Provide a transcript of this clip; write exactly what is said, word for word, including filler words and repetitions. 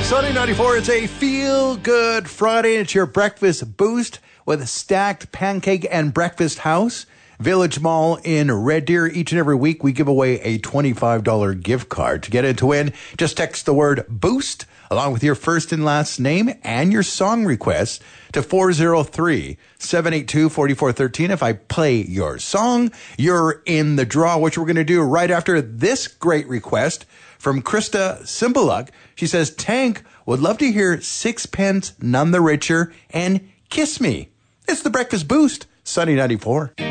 Sunny ninety-four, it's a feel-good Friday. It's your breakfast boost with a stacked pancake and breakfast house. Village Mall in Red Deer. Each and every week, we give away a twenty-five dollars gift card. To get it to win, just text the word BOOST along with your first and last name and your song request to four oh three, seven eight two, four four one three. If I play your song, you're in the draw, which we're going to do right after this great request from Krista Simbaluk. She says, Tank, would love to hear Sixpence None the Richer and Kiss Me. It's the Breakfast Boost, Sunny ninety-four.